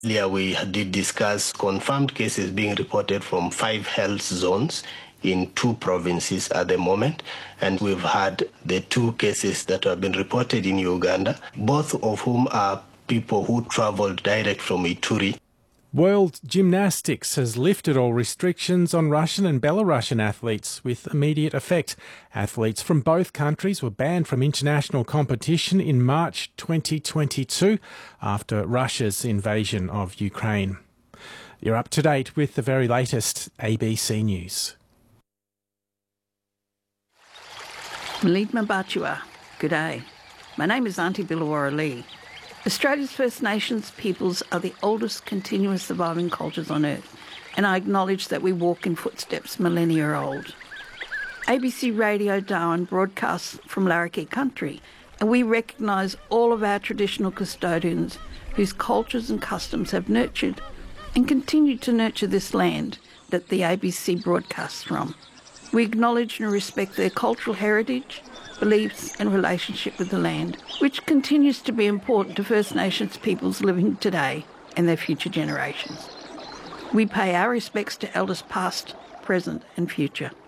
Earlier, we did discuss confirmed cases being reported from 5 health zones in 2 provinces at the moment, and we've had the 2 cases that have been reported in Uganda, both of whom are people who travelled direct from Ituri. World Gymnastics has lifted all restrictions on Russian and Belarusian athletes with immediate effect. Athletes from both countries were banned from international competition in March 2022 after Russia's invasion of Ukraine. You're up to date with the very latest ABC News. Malidma Batua, good day. My name is Auntie Billawara Lee. Australia's First Nations peoples are the oldest continuous surviving cultures on Earth, and I acknowledge that we walk in footsteps millennia old. ABC Radio Darwin broadcasts from Larrakia country, and we recognise all of our traditional custodians whose cultures and customs have nurtured and continue to nurture this land that the ABC broadcasts from. We acknowledge and respect their cultural heritage, beliefs and relationship with the land, which continues to be important to First Nations peoples living today and their future generations. We pay our respects to elders past, present and future.